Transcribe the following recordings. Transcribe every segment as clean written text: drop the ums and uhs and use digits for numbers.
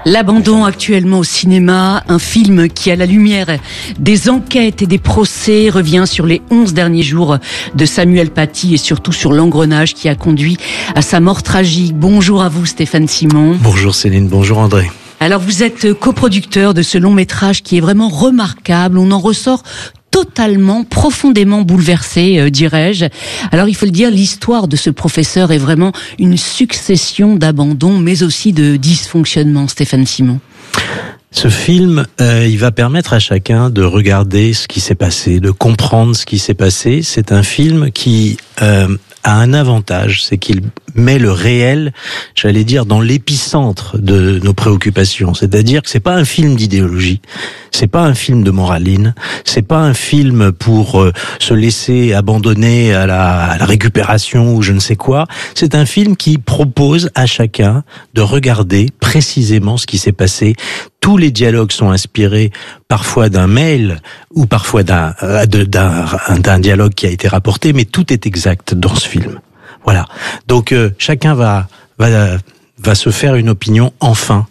L'abandon actuellement au cinéma, un film qui, à la lumière des enquêtes et des procès, revient sur les 11 derniers jours de Samuel Paty et surtout sur l'engrenage qui a conduit à sa mort tragique. Bonjour à vous Stéphane Simon. Bonjour Céline, bonjour André. Alors vous êtes coproducteur de ce long métrage qui est vraiment remarquable, on en ressort totalement, profondément bouleversé, dirais-je. Alors il faut le dire, l'histoire de ce professeur est vraiment une succession d'abandons, mais aussi de dysfonctionnements, Stéphane Simon. Ce film, il va permettre à chacun de regarder ce qui s'est passé, de comprendre ce qui s'est passé. C'est un film qui a un avantage, c'est qu'il met le réel, j'allais dire, dans l'épicentre de nos préoccupations. C'est-à-dire que c'est pas un film d'idéologie, c'est pas un film de moraline, c'est pas un film pour se laisser abandonner à la récupération ou je ne sais quoi. C'est un film qui propose à chacun de regarder précisément ce qui s'est passé. Tous les dialogues sont inspirés parfois d'un mail ou parfois d'un dialogue qui a été rapporté, mais tout est exact dans ce film. Voilà. Donc chacun va se faire une opinion enfin.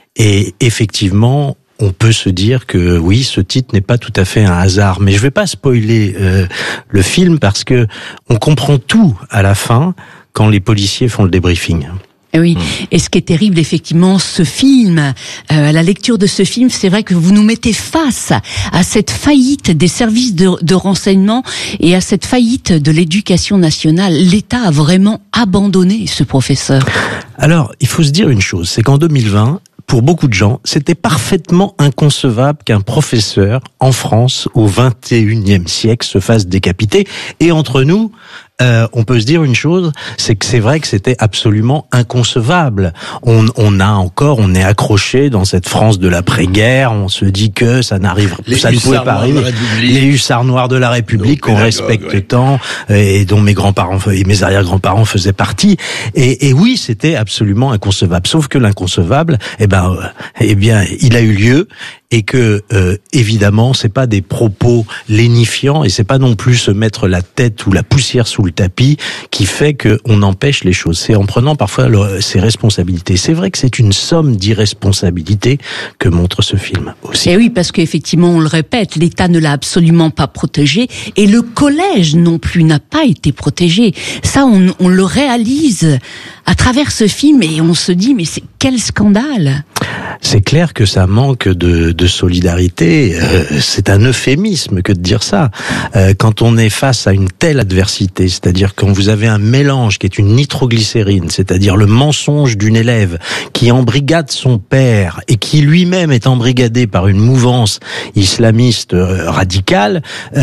Et effectivement, on peut se dire que oui, ce titre n'est pas tout à fait un hasard. Mais je vais pas spoiler le film parce que on comprend tout à la fin quand les policiers font le débriefing. Oui, et ce qui est terrible, effectivement, ce film, à la lecture de ce film, c'est vrai que vous nous mettez face à cette faillite des services de renseignement et à cette faillite de l'éducation nationale. L'État a vraiment abandonné ce professeur. Alors, il faut se dire une chose, c'est qu'en 2020, pour beaucoup de gens, c'était parfaitement inconcevable qu'un professeur en France au XXIe siècle se fasse décapiter. Et entre nous, on peut se dire une chose, c'est que c'est vrai que c'était absolument inconcevable. On est accroché dans cette France de l'après-guerre. On se dit que ça ne pouvait pas arriver. Les hussards noirs de la République qu'on respecte tant et dont mes grands-parents et mes arrière-grands-parents faisaient partie. Et oui, c'était absolument inconcevable. Sauf que l'inconcevable, eh bien, il a eu lieu. Et que évidemment, c'est pas des propos lénifiants et c'est pas non plus se mettre la tête ou la poussière sous le tapis qui fait que on empêche les choses. C'est en prenant parfois ses responsabilités. C'est vrai que c'est une somme d'irresponsabilité que montre ce film aussi. Et oui, parce qu'effectivement, on le répète, l'État ne l'a absolument pas protégé et le collège non plus n'a pas été protégé. Ça, on le réalise à travers ce film et on se dit, mais c'est quel scandale! C'est clair que ça manque de solidarité. C'est un euphémisme que de dire ça. Quand on est face à une telle adversité, c'est-à-dire quand vous avez un mélange qui est une nitroglycérine, c'est-à-dire le mensonge d'une élève qui embrigade son père et qui lui-même est embrigadé par une mouvance islamiste radicale,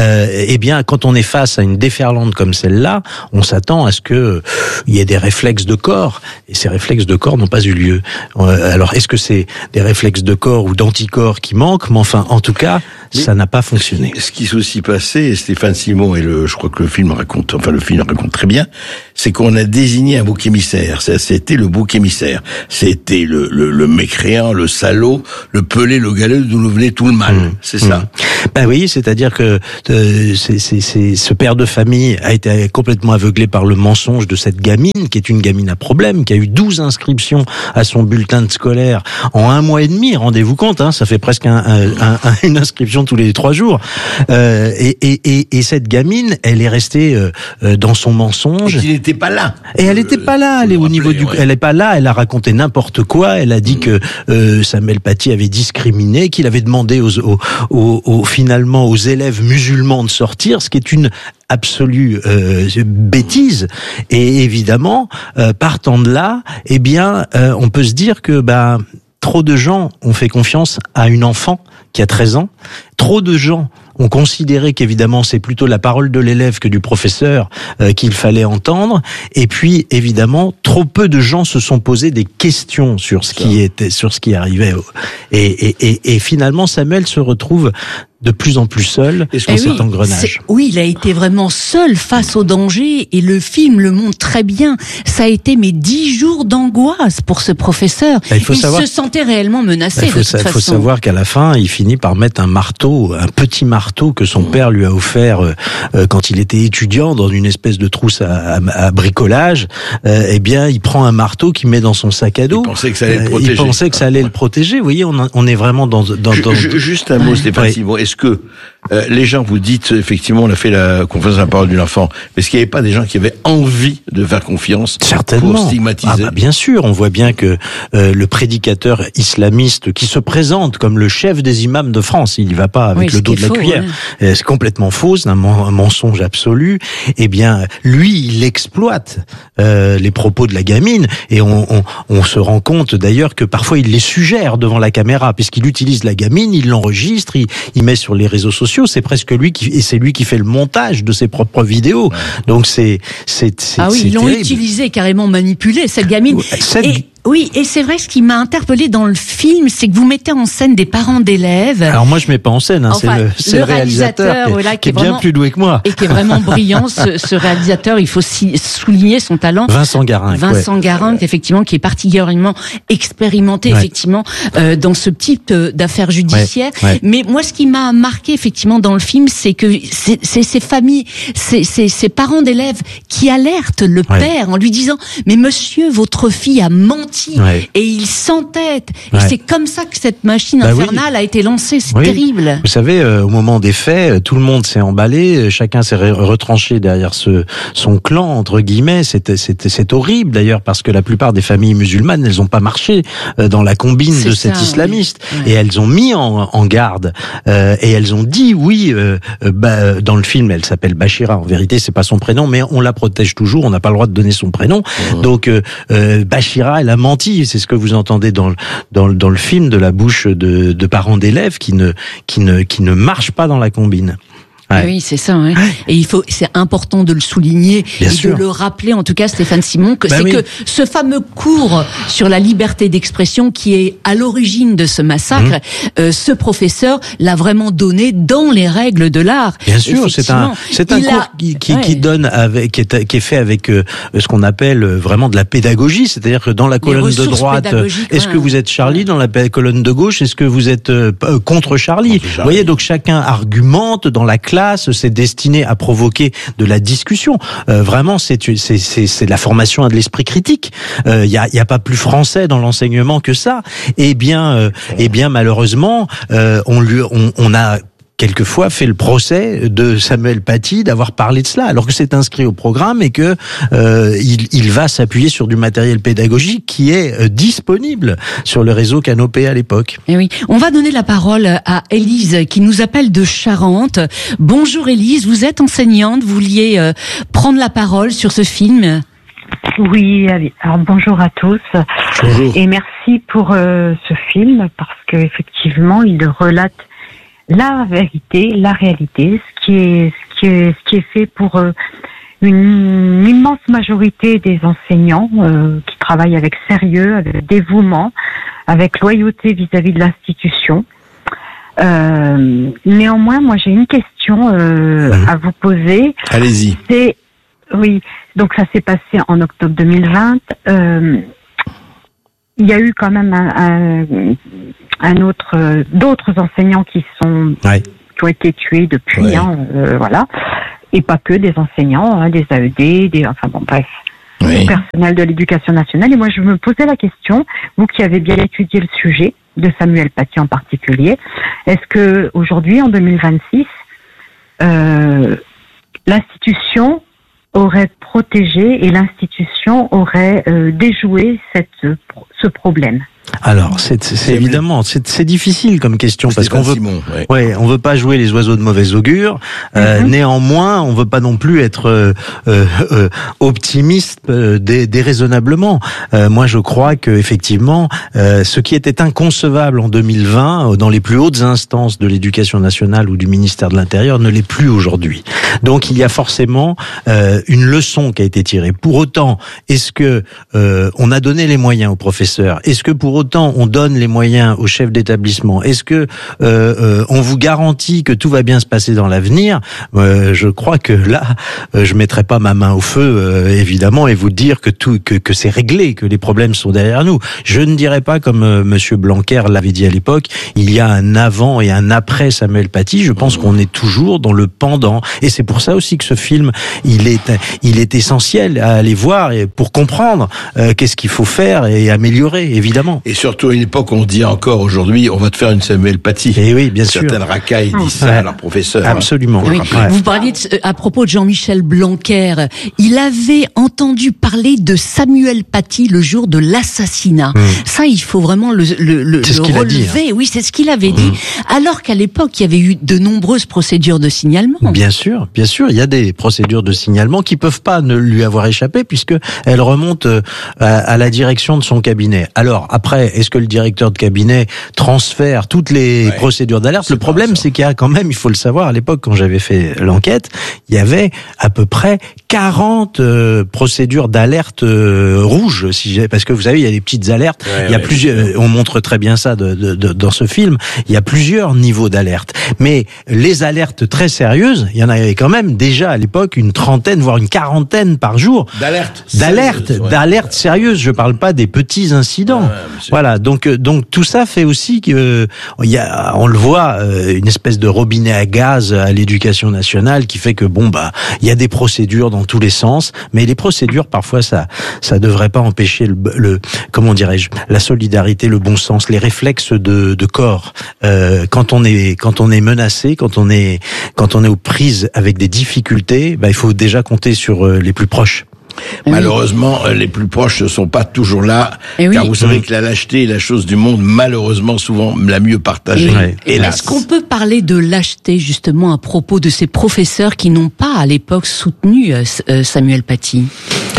eh bien, quand on est face à une déferlante comme celle-là, on s'attend à ce que il y ait des réflexes de corps. Et ces réflexes de corps n'ont pas eu lieu. Alors, est-ce que c'est des réflexes de corps ou d'anticorps qui manquent, mais enfin, en tout cas, ça n'a pas fonctionné. Ce qui s'est aussi passé, Stéphane Simon, je crois que le film raconte très bien, c'est qu'on a désigné un bouc émissaire. C'était le bouc émissaire. C'était le mécréant, le salaud, le pelé, le galeux, d'où nous venait tout le mal. C'est ça. Ben oui, c'est-à-dire que ce père de famille a été complètement aveuglé par le mensonge de cette gamine, qui est une gamine à problème, qui a eu 12 inscriptions à son bulletin de scolaire en 1 mois et demi, rendez-vous compte, hein, ça fait presque une inscription tous les 3 jours. Et cette gamine, elle est restée dans son mensonge. Et qui n'était pas là. Et elle n'était pas là. Elle est au niveau elle n'est pas là. Elle a raconté n'importe quoi. Elle a dit que Samuel Paty avait discriminé, qu'il avait demandé finalement aux élèves musulmans de sortir, ce qui est une absolue bêtise. Et évidemment, partant de là, eh bien, on peut se dire que trop de gens ont fait confiance à une enfant qui a 13 ans. Trop de gens ont considéré qu'évidemment c'est plutôt la parole de l'élève que du professeur qu'il fallait entendre. Et puis évidemment, trop peu de gens se sont posé des questions sur ce qui arrivait. Et finalement, Samuel se retrouve de plus en plus seul dans cet engrenage. Oui, il a été vraiment seul face au danger et le film le montre très bien. Ça a été 10 jours d'angoisse pour ce professeur. Il se sentait réellement menacé. Il faut savoir qu'à la fin, il finit par mettre un marteau marteau, un petit marteau que son père lui a offert quand il était étudiant dans une espèce de trousse à bricolage. Eh bien, il prend un marteau qu'il met dans son sac à dos. Il pensait que ça allait le protéger. Il pensait que ça allait le protéger. Vous voyez, on est vraiment dans juste un mot, Stéphane Simon. Est-ce que les gens, vous dites, effectivement, on a fait la conférence à la parole d'une enfant, mais est-ce qu'il n'y avait pas des gens qui avaient envie de faire confiance pour stigmatiser? Bien sûr, on voit bien que le prédicateur islamiste qui se présente comme le chef des imams de France, il n'y va pas avec le dos de la cuillère, c'est complètement faux, c'est un mensonge absolu. Eh bien, lui, il exploite les propos de la gamine, et on se rend compte d'ailleurs que parfois il les suggère devant la caméra, puisqu'il utilise la gamine, il l'enregistre, il met sur les réseaux sociaux. C'est presque lui qui fait le montage de ses propres vidéos. Donc c'est ils l'ont utilisé, carrément manipulé cette gamine. Oui, et c'est vrai, ce qui m'a interpellé dans le film, c'est que vous mettez en scène des parents d'élèves. Alors moi, je mets pas en scène, c'est le réalisateur qui est bien plus doué que moi. Et qui est vraiment brillant, ce réalisateur, il faut souligner son talent. Vincent Garin, effectivement, qui est particulièrement expérimenté, effectivement, dans ce type d'affaires judiciaires. Mais moi, ce qui m'a marqué, effectivement, dans le film, c'est que c'est ces familles, ces parents d'élèves qui alertent le père en lui disant, mais monsieur, votre fille a menti. Et il s'entête. Et c'est comme ça que cette machine infernale a été lancée. C'est terrible. Vous savez, au moment des faits, tout le monde s'est emballé, chacun s'est retranché derrière son clan, entre guillemets. C'est horrible d'ailleurs, parce que la plupart des familles musulmanes, elles n'ont pas marché dans la combine de cet islamiste. Et elles ont mis en garde. Et elles ont dit, dans le film, elle s'appelle Bachira. En vérité, c'est pas son prénom, mais on la protège toujours. On n'a pas le droit de donner son prénom. Donc, Bachira, elle a menti. C'est ce que vous entendez dans le film, de la bouche de parents d'élèves qui ne marchent pas dans la combine. Oui, c'est ça. Et c'est important de le souligner de le rappeler, en tout cas, Stéphane Simon, que que ce fameux cours sur la liberté d'expression qui est à l'origine de ce massacre, ce professeur l'a vraiment donné dans les règles de l'art. Bien sûr, c'est un cours qui donne qui est fait avec ce qu'on appelle vraiment de la pédagogie, c'est-à-dire que dans la colonne de droite, est-ce que vous êtes Charlie, dans la colonne de gauche, est-ce que vous êtes contre Charlie? Vous voyez, donc chacun argumente dans la classe. C'est destiné à provoquer de la discussion. Vraiment, c'est de la formation à de l'esprit critique. Il y a pas plus français dans l'enseignement que ça. Eh bien, malheureusement, on a quelquefois fait le procès de Samuel Paty d'avoir parlé de cela, alors que c'est inscrit au programme et que il va s'appuyer sur du matériel pédagogique qui est disponible sur le réseau Canopé à l'époque. Et oui, on va donner la parole à Élise qui nous appelle de Charente. Bonjour Élise, vous êtes enseignante, vous vouliez prendre la parole sur ce film? Oui, alors bonjour à tous. Bonjour. Et merci pour ce film, parce que effectivement, il relate la vérité, la réalité, ce qui est fait pour une immense majorité des enseignants qui travaillent avec sérieux, avec dévouement, avec loyauté vis-à-vis de l'institution. Néanmoins, moi j'ai une question à vous poser. Allez-y. Donc ça s'est passé en octobre 2020. Il y a eu quand même d'autres enseignants qui ont été tués depuis, voilà, et pas que des enseignants, des AED, du personnel de l'éducation nationale. Et moi, je me posais la question, vous qui avez bien étudié le sujet de Samuel Paty en particulier, est-ce que aujourd'hui, en 2026, l'institution aurait protégé et l'institution aurait déjoué ce problème? Alors, c'est évidemment, c'est difficile comme question, parce qu'on on veut pas jouer les oiseaux de mauvais augure. Néanmoins, on veut pas non plus être optimiste déraisonnablement. Moi, je crois que effectivement, ce qui était inconcevable en 2020 dans les plus hautes instances de l'éducation nationale ou du ministère de l'Intérieur ne l'est plus aujourd'hui. Donc, il y a forcément une leçon qui a été tirée. Pour autant, est-ce que on a donné les moyens aux professeurs? Est-ce que pour autant on donne les moyens aux chefs d'établissement, est-ce que on vous garantit que tout va bien se passer dans l'avenir? Je crois que là, je mettrai pas ma main au feu, évidemment, et vous dire que c'est réglé, que les problèmes sont derrière nous. Je ne dirais pas, comme Monsieur Blanquer l'avait dit à l'époque, il y a un avant et un après Samuel Paty. Je pense qu'on est toujours dans le pendant, et c'est pour ça aussi que ce film, il est essentiel à aller voir et pour comprendre qu'est-ce qu'il faut faire et améliorer, évidemment. Et surtout à une époque, on dit encore aujourd'hui, on va te faire une Samuel Paty. Et oui, bien sûr. Certaines racailles disent ça à leurs professeurs. Absolument. Oui. Vous parliez à propos de Jean-Michel Blanquer. Il avait entendu parler de Samuel Paty le jour de l'assassinat. Ça, il faut vraiment le relever. Oui, c'est ce qu'il avait dit. Alors qu'à l'époque, il y avait eu de nombreuses procédures de signalement. Bien sûr. Il y a des procédures de signalement qui peuvent pas ne lui avoir échappé puisque elles remontent à la direction de son cabinet. Alors après, est-ce que le directeur de cabinet transfère toutes les procédures d'alerte? Le problème, c'est qu'il y a quand même, il faut le savoir, à l'époque, quand j'avais fait l'enquête, il y avait à peu près 40 procédures d'alerte rouges, parce que vous savez, il y a des petites alertes. Il y a plusieurs. On montre très bien ça dans ce film. Il y a plusieurs niveaux d'alerte, mais les alertes très sérieuses, il y en avait quand même déjà à l'époque une trentaine, voire une quarantaine par jour. D'alerte sérieuse. Je parle pas des petits incidents. Voilà. Donc tout ça fait aussi que on le voit, une espèce de robinet à gaz à l'éducation nationale qui fait que il y a des procédures dans tous les sens, mais les procédures parfois ça devrait pas empêcher comment dirais-je, la solidarité, le bon sens, les réflexes de corps. Quand on est menacé, quand on est aux prises avec des difficultés, il faut déjà compter sur les plus proches. Malheureusement, les plus proches ne sont pas toujours là, car vous savez que la lâcheté est la chose du monde, malheureusement souvent la mieux partagée. Est-ce qu'on peut parler de lâcheté justement à propos de ces professeurs qui n'ont pas à l'époque soutenu Samuel Paty?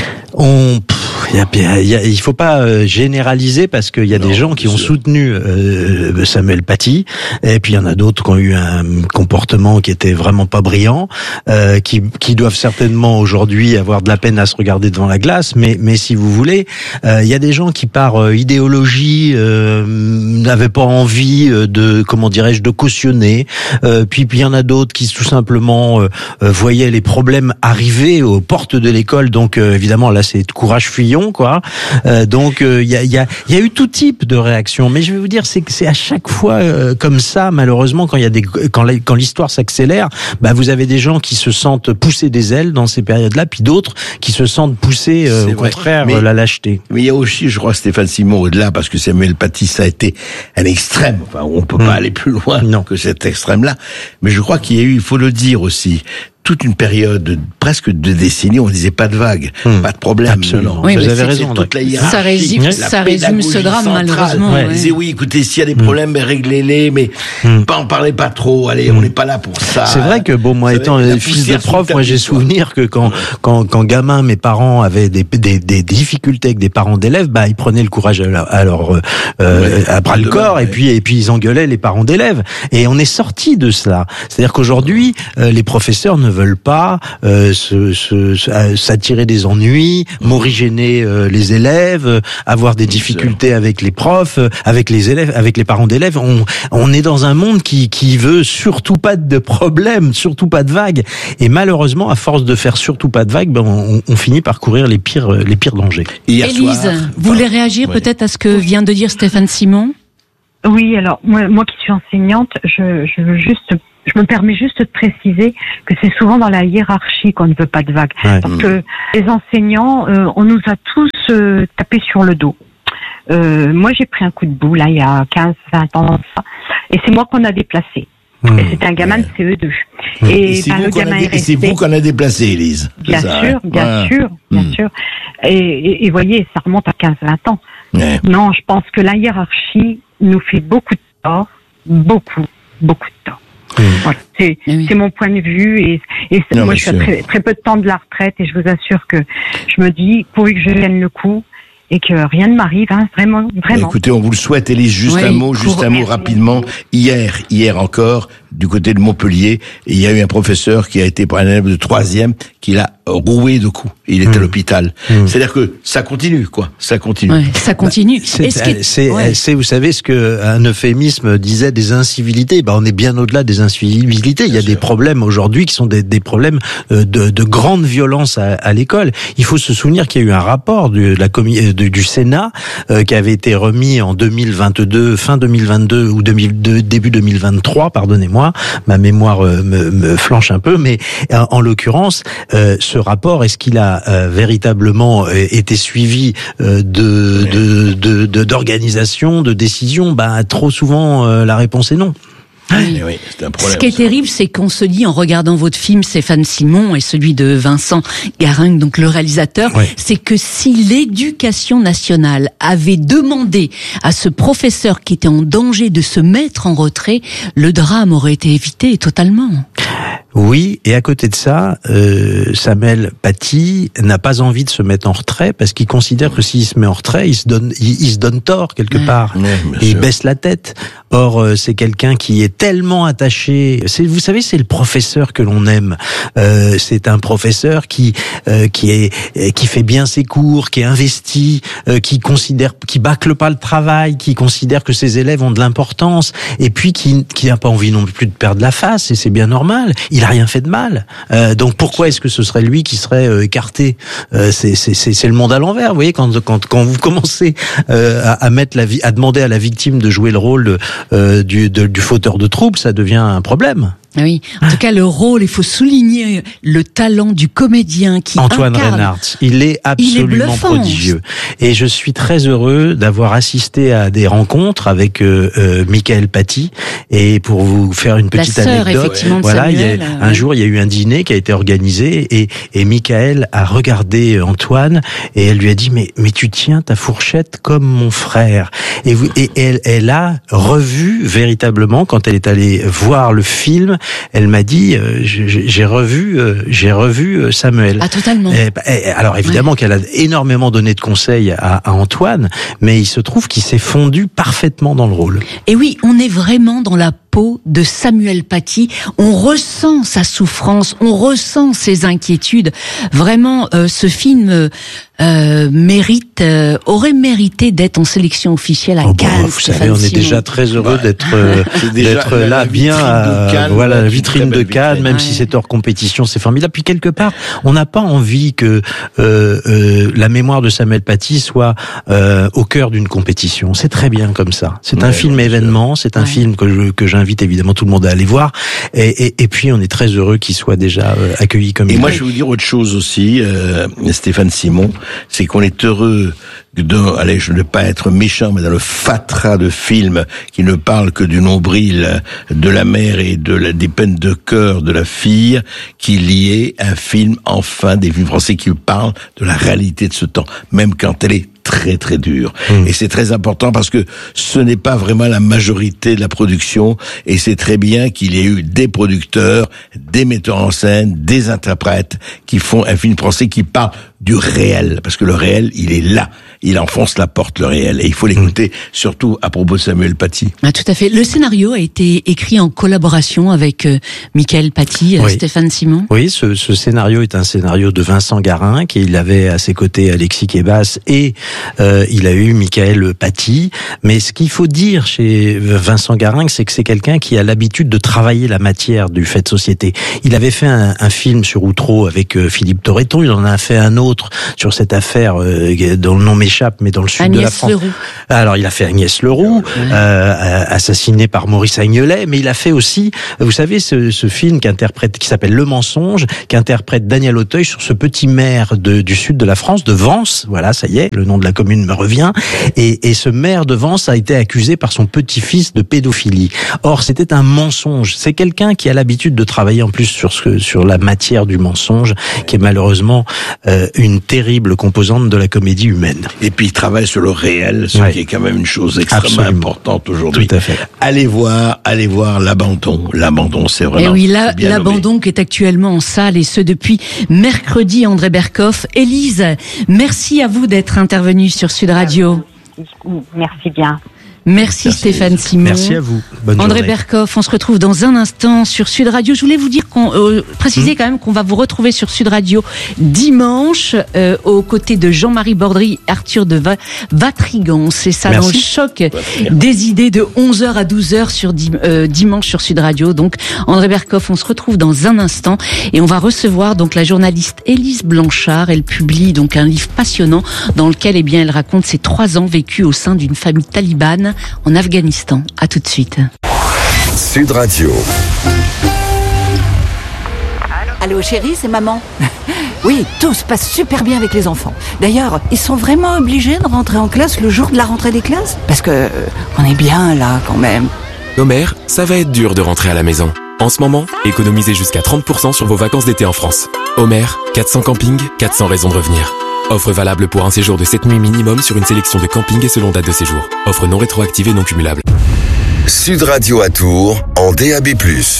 Il faut pas généraliser parce qu'il y a des gens qui ont soutenu Samuel Paty, et puis il y en a d'autres qui ont eu un comportement qui était vraiment pas brillant, qui doivent certainement aujourd'hui avoir de la peine à se regarder devant la glace. Mais si vous voulez, il y a des gens qui par idéologie n'avaient pas envie de cautionner. Puis il y en a d'autres qui tout simplement voyaient les problèmes arriver aux portes de l'école. Donc évidemment là c'est courage fuyant. Donc il y a eu tout type de réactions, mais je vais vous dire c'est à chaque fois comme ça, malheureusement, quand l'histoire s'accélère, vous avez des gens qui se sentent pousser des ailes dans ces périodes-là, puis d'autres qui se sentent pousser au contraire la lâcheté. Mais il y a aussi, je crois, Stéphane Simon, au-delà, parce que Samuel Paty, ça a été un extrême. Enfin, on peut pas aller plus loin que cet extrême-là. Mais je crois qu'il y a eu, il faut le dire aussi, toute une période, presque de décennies, on disait pas de vague, pas de problème. Absolument. Oui, vous avez raison. Toute la hiérarchie, ça résume ce drame, malheureusement. On disait écoutez, s'il y a des problèmes, réglez-les, mais en parlez pas trop. Allez, on n'est pas là pour ça. C'est vrai que moi étant fils de prof, moi j'ai souvenir que quand gamin, mes parents avaient des difficultés avec des parents d'élèves, ils prenaient le courage à bras le corps, et puis ils engueulaient les parents d'élèves. Et on est sorti de cela. C'est-à-dire qu'aujourd'hui, les professeurs ne veulent pas s'attirer des ennuis, morigéner les élèves, avoir des difficultés avec les profs, avec les élèves, avec les parents d'élèves. On est dans un monde qui veut surtout pas de problèmes, surtout pas de vagues. Et malheureusement, à force de faire surtout pas de vagues, on finit par courir les pires dangers. Élise, vous voulez réagir peut-être à ce que vient de dire Stéphane Simon? Oui, alors moi qui suis enseignante, je me permets juste de préciser que c'est souvent dans la hiérarchie qu'on ne veut pas de vagues. Parce que les enseignants, on nous a tous tapé sur le dos. Moi, j'ai pris un coup de boue, là, il y a 15, 20 ans, et c'est moi qu'on a déplacé. Et c'était un gamin de CE2. Et le gamin est resté. C'est vous qu'on a déplacé, Élise. Bien sûr. Et voyez, ça remonte à 15, 20 ans. Non, je pense que la hiérarchie nous fait beaucoup de tort. Beaucoup de tort. Voilà, c'est mon point de vue et moi je suis à très peu de temps de la retraite et je vous assure que je me dis pourvu que je tienne le coup et que rien ne m'arrive, vraiment. Écoutez, on vous le souhaite, Élise, juste un mot rapidement. Hier encore, du côté de Montpellier, et il y a eu un professeur qui a été par un élève de 3e qui l'a roué de coups. Il était à l'hôpital. C'est-à-dire que ça continue, quoi. Ça continue. Ouais, ça continue. C'est, vous savez, ce que un euphémisme disait des incivilités. On est bien au-delà des incivilités. Il y a des problèmes aujourd'hui qui sont des problèmes de grande violence à l'école. Il faut se souvenir qu'il y a eu un rapport du Sénat qui avait été remis en 2022, fin 2022 ou début 2023, pardonnez-moi, ma mémoire me flanche un peu, mais en l'occurrence, ce rapport, est-ce qu'il a véritablement été suivi d'organisation, de décision? Trop souvent, la réponse est non. Oui, c'est un problème. Ce qui est terrible, c'est qu'on se dit, en regardant votre film, Stéphane Simon, et celui de Vincent Garing, donc le réalisateur, c'est que si l'éducation nationale avait demandé à ce professeur qui était en danger de se mettre en retrait, le drame aurait été évité totalement. Oui, et à côté de ça, Samuel Paty n'a pas envie de se mettre en retrait parce qu'il considère que s'il se met en retrait, il se donne tort quelque part. Et il baisse la tête. Or, c'est quelqu'un qui est tellement attaché. Vous savez, c'est le professeur que l'on aime. C'est un professeur qui fait bien ses cours, qui est investi, qui bâcle pas le travail, qui considère que ses élèves ont de l'importance, et puis qui n'a pas envie non plus de perdre la face. Et c'est bien normal. Il a rien fait de mal. Donc pourquoi est-ce que ce serait lui qui serait écarté? C'est le monde à l'envers. Vous voyez, quand vous commencez à demander à la victime de jouer le rôle du fauteur de trouble, ça devient un problème. Oui, en tout cas le rôle, il faut souligner le talent du comédien qui Antoine incarne. Reinhardt, il est absolument prodigieux. Et je suis très heureux d'avoir assisté à des rencontres avec Michael Paty. Et pour vous faire une petite anecdote, Samuel, un jour il y a eu un dîner qui a été organisé et Michael a regardé Antoine et elle lui a dit mais tu tiens ta fourchette comme mon frère. Et elle a revu véritablement, quand elle est allée voir le film, elle m'a dit j'ai revu Samuel. Ah, totalement. Alors évidemment qu'elle a énormément donné de conseils à Antoine, mais il se trouve qu'il s'est fondu parfaitement dans le rôle. Et oui, on est vraiment dans la peau de Samuel Paty. On ressent sa souffrance, on ressent ses inquiétudes. Vraiment, ce film aurait mérité d'être en sélection officielle à Cannes. Vous savez, on est déjà très heureux d'être là, bien à la vitrine de Cannes, même si c'est hors compétition, c'est formidable. Puis quelque part, on n'a pas envie que la mémoire de Samuel Paty soit au cœur d'une compétition. C'est très bien comme ça. C'est un film événement, c'est un film que j'invite évidemment tout le monde à aller voir. Et puis on est très heureux qu'il soit déjà accueilli comme il est. Et moi, je vais vous dire autre chose aussi, Stéphane Simon, c'est qu'on est heureux je ne veux pas être méchant, mais dans le fatras de films qui ne parlent que du nombril de la mère et des peines de cœur de la fille, qu'il y ait un film, enfin, des films français qui parlent de la réalité de ce temps, même quand elle est très très dure. Et c'est très important parce que ce n'est pas vraiment la majorité de la production, et c'est très bien qu'il y ait eu des producteurs, des metteurs en scène, des interprètes qui font un film français qui parle du réel, parce que le réel, il est là. Il enfonce la porte, le réel. Et il faut l'écouter, surtout à propos de Samuel Paty. Ah, tout à fait. Le scénario a été écrit en collaboration avec Michael Paty, Stéphane Simon. Oui, ce scénario est un scénario de Vincent Garing, qui il avait à ses côtés Alexis Kebas, et il a eu Michael Paty. Mais ce qu'il faut dire chez Vincent Garing, c'est que c'est quelqu'un qui a l'habitude de travailler la matière du fait de société. Il avait fait un film sur Outreau avec Philippe Torreton, il en a fait un autre sur cette affaire dont le nom m'échappe, mais dans le sud Agnès de la France. Leroux. Alors il a fait Agnès Leroux, assassinée par Maurice Agnelet, mais il a fait aussi, vous savez, ce film qui s'appelle Le Mensonge, qui interprète Daniel Auteuil sur ce petit maire du sud de la France, de Vence. Voilà, ça y est, le nom de la commune me revient. Et ce maire de Vence a été accusé par son petit-fils de pédophilie. Or, c'était un mensonge. C'est quelqu'un qui a l'habitude de travailler en plus sur la matière du mensonge, qui est malheureusement une terrible composante de la comédie humaine. Et puis il travaille sur le réel, ce qui est quand même une chose extrêmement importante aujourd'hui. Tout à fait. Allez voir L'Abandon. L'Abandon, c'est vraiment. Et oui, L'Abandon qui est actuellement en salle, et ce depuis mercredi. André Berkoff, Élise, merci à vous d'être intervenue sur Sud Radio. Merci bien. Merci Stéphane Simon. Merci à vous. Bonne André journée. Berkoff, on se retrouve dans un instant sur Sud Radio. Je voulais vous dire préciser quand même qu'on va vous retrouver sur Sud Radio dimanche aux côtés de Jean-Marie Bordry, Arthur de Vatrigan. C'est ça. Merci. Dans le choc des idées de 11h à 12h sur dimanche sur Sud Radio. Donc André Berkoff, on se retrouve dans un instant et on va recevoir donc la journaliste Élise Blanchard. Elle publie donc un livre passionnant dans lequel elle raconte ses 3 ans vécus au sein d'une famille talibane en Afghanistan. À tout de suite. Sud Radio. Allô chérie, c'est maman. Oui, tout se passe super bien avec les enfants. D'ailleurs, ils sont vraiment obligés de rentrer en classe le jour de la rentrée des classes? Parce que on est bien là quand même. Homer, ça va être dur de rentrer à la maison. En ce moment, économisez jusqu'à 30% sur vos vacances d'été en France. Homer, 400 campings, 400 raisons de revenir. Offre valable pour un séjour de 7 nuits minimum sur une sélection de campings et selon date de séjour. Offre non rétroactive et non cumulable. Sud Radio à Tours en DAB+.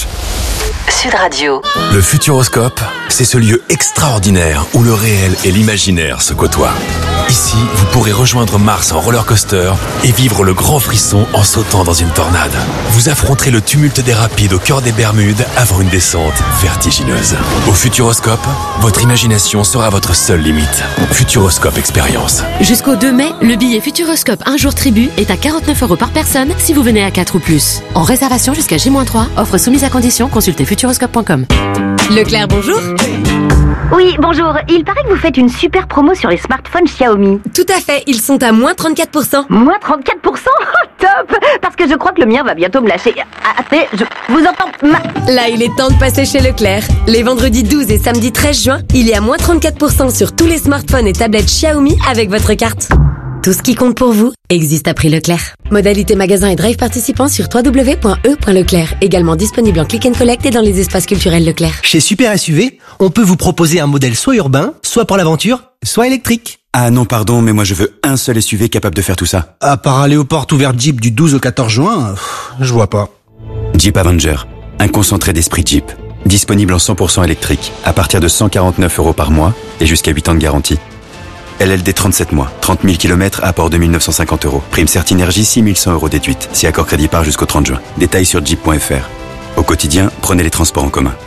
Sud Radio. Le Futuroscope, c'est ce lieu extraordinaire où le réel et l'imaginaire se côtoient. Ici, vous pourrez rejoindre Mars en roller coaster et vivre le grand frisson en sautant dans une tornade. Vous affronterez le tumulte des rapides au cœur des Bermudes avant une descente vertigineuse. Au Futuroscope, votre imagination sera votre seule limite. Futuroscope Expérience. Jusqu'au 2 mai, le billet Futuroscope un jour tribu est à 49 € par personne si vous venez à 4 ou plus. En réservation jusqu'à J-3, offre soumise à condition, consultez futuroscope.com. Leclerc, bonjour. Oui, bonjour. Il paraît que vous faites une super promo sur les smartphones Xiaomi. Tout à fait, ils sont à moins 34%. Moins 34%? Oh, top! Parce que je crois que le mien va bientôt me lâcher. Attendez, je vous entends Là, il est temps de passer chez Leclerc. Les vendredis 12 et samedi 13 juin, il y a moins 34% sur tous les smartphones et tablettes Xiaomi avec votre carte. Tout ce qui compte pour vous existe à prix Leclerc. Modalité magasin et drive participants sur www.e.leclerc. Également disponible en click and collect et dans les espaces culturels Leclerc. Chez Super SUV, on peut vous proposer un modèle soit urbain, soit pour l'aventure, soit électrique. Ah non, pardon, mais moi je veux un seul SUV capable de faire tout ça. À part aller aux portes ouvertes Jeep du 12 au 14 juin, je vois pas. Jeep Avenger, un concentré d'esprit Jeep. Disponible en 100% électrique, à partir de 149 € par mois et jusqu'à 8 ans de garantie. LLD 37 mois, 30 000 km, apport 2 950 €. Prime Certinergie, 6 100 € déduite, si accord crédit part jusqu'au 30 juin. Détails sur jeep.fr. Au quotidien, prenez les transports en commun.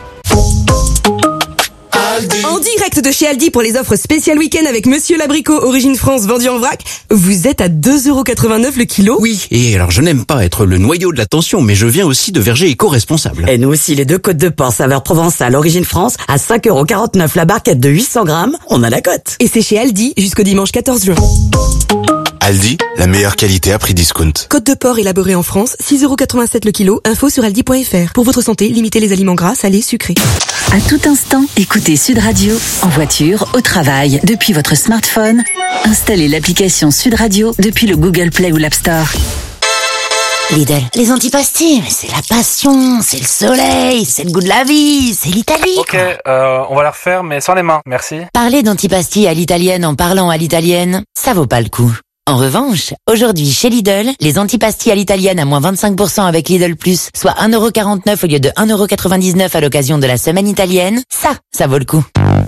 En direct de chez Aldi pour les offres spéciales week-end avec Monsieur Labricot, origine France, vendu en vrac. Vous êtes à 2,89 € le kilo. Oui, et alors je n'aime pas être le noyau de l'attention, mais je viens aussi de vergers éco-responsables. Et nous aussi, les 2 côtes de porc saveur provençale, origine France, à 5,49 € la barquette de 800 grammes, on a la cote. Et c'est chez Aldi jusqu'au dimanche 14 juin. Aldi, la meilleure qualité à prix discount. Côte de porc élaborée en France, 6,87 € le kilo. Info sur aldi.fr. Pour votre santé, limitez les aliments gras, salés, sucrés. À tout instant, écoutez Sud Radio, en voiture, au travail, depuis votre smartphone. Installez l'application Sud Radio depuis le Google Play ou l'App Store. Lidl, les antipastilles, c'est la passion, c'est le soleil, c'est le goût de la vie, c'est l'Italie. Ok, on va la refaire, mais sans les mains, merci. Parler d'antipastilles à l'italienne en parlant à l'italienne, ça vaut pas le coup. En revanche, aujourd'hui chez Lidl, les antipastilles à l'italienne à moins 25% avec Lidl Plus, soit 1,49 € au lieu de 1,99 € à l'occasion de la semaine italienne, ça vaut le coup.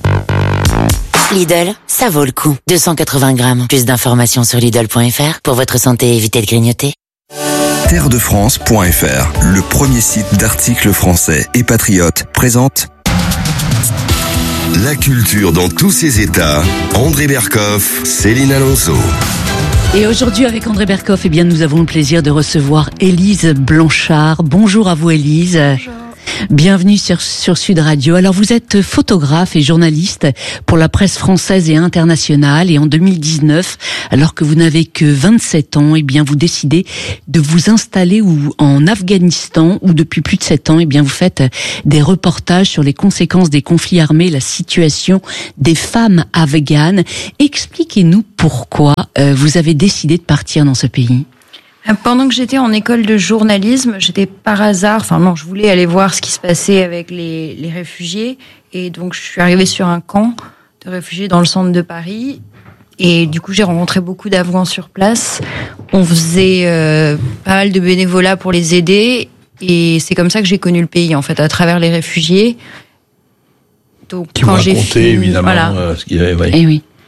Lidl, ça vaut le coup. 280 grammes. Plus d'informations sur Lidl.fr. Pour votre santé, évitez de grignoter. Terredefrance.fr, le premier site d'articles français et patriotes, présente la culture dans tous ses états. André Berkoff, Céline Alonso. Et aujourd'hui, avec André Berkoff, eh bien, nous avons le plaisir de recevoir Élise Blanchard. Bonjour à vous, Élise. Bonjour. Bienvenue sur Sud Radio. Alors, vous êtes photographe et journaliste pour la presse française et internationale. Et en 2019, alors que vous n'avez que 27 ans, eh bien, vous décidez de vous installer en Afghanistan, où depuis plus de 7 ans, eh bien, vous faites des reportages sur les conséquences des conflits armés, la situation des femmes afghanes. Expliquez-nous pourquoi vous avez décidé de partir dans ce pays. Pendant que j'étais en école de journalisme, j'étais par hasard, je voulais aller voir ce qui se passait avec les réfugiés. Et donc, je suis arrivée sur un camp de réfugiés dans le centre de Paris. Et du coup, j'ai rencontré beaucoup d'Afghans sur place. On faisait pas mal de bénévolat pour les aider. Et c'est comme ça que j'ai connu le pays, en fait, à travers les réfugiés. Donc, qui quand j'ai fini, évidemment, ce qu'il y avait. Et oui.